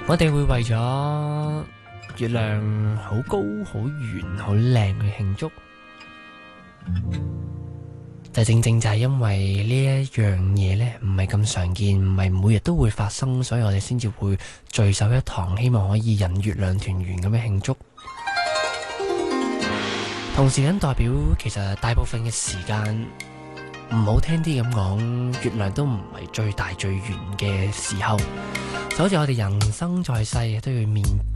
我哋會為咗月亮好高、好圓、好靚去慶祝，就正正就係因為呢一樣嘢呢，唔係咁常見，唔係每日都會發生，所以我哋先至會聚首一堂，希望可以引月亮團圓咁樣慶祝。同時間代表，其實大部分嘅時間，唔好聽啲咁講，月亮都唔係最大最圓嘅時候。就好似我哋人生在世都要面